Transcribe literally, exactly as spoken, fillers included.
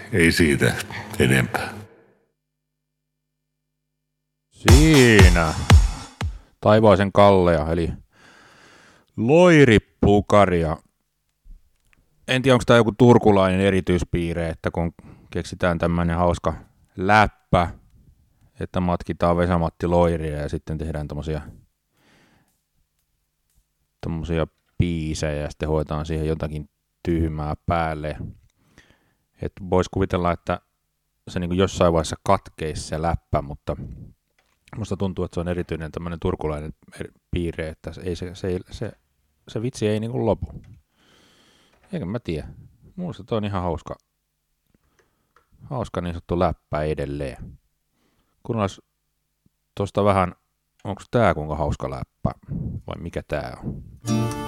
ei siitä enempää. Siinä Taivaisen Kallea, eli Loiripukaria. En tiedä, onko tämä joku turkulainen erityispiirre, että kun keksitään tämmöinen hauska läppä, että matkitaan Vesa-Matti Loiria ja sitten tehdään tommosia, tommosia biisejä ja sitten hoitaan siihen jotakin tyhmää päälle. Että vois kuvitella, että se niin kuin jossain vaiheessa katkeisi se läppä, mutta musta tuntuu, että se on erityinen tämmöinen turkulainen piirre, että se, ei, se, se, se, se vitsi ei niin kuin lopu. Eikä mä tiedä. Musta toi on ihan hauska, hauska niin sanottu läppä edelleen. Kuunnellaan tosta vähän, onko tää kuinka hauska läppä vai mikä tää on?